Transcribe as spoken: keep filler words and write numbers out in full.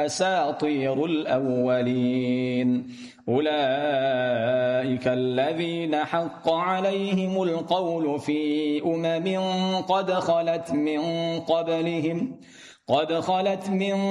أساطير الأولين. أولئك الذين حق عليهم القول في أمم قد خلت من قبلهم قد خلت من